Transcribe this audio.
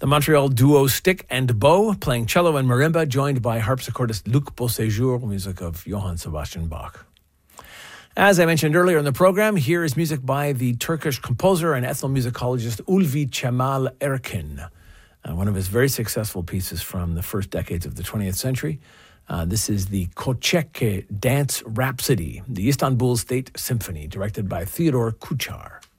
The Montreal duo Stick and Bow, playing cello and marimba, joined by harpsichordist Luc Beauséjour, music of Johann Sebastian Bach. As I mentioned earlier in the program, here is music by the Turkish composer and ethnomusicologist Ulvi Cemal Erkin, one of his very successful pieces from the first decades of the 20th century. This is the Koçeke Dance Rhapsody, the Istanbul State Symphony, directed by Theodore Kuchar.